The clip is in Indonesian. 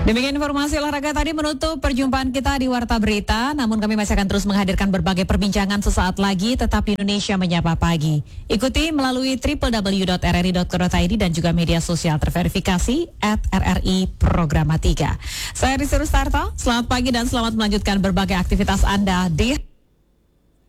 Demikian informasi olahraga tadi menutup perjumpaan kita di Warta Berita. Namun kami masih akan terus menghadirkan berbagai perbincangan sesaat lagi tetap di Indonesia Menyapa Pagi. Ikuti melalui www.rri.co.id dan juga media sosial terverifikasi @RRI Programa 3. Saya Rizky Rustarto, selamat pagi dan selamat melanjutkan berbagai aktivitas Anda di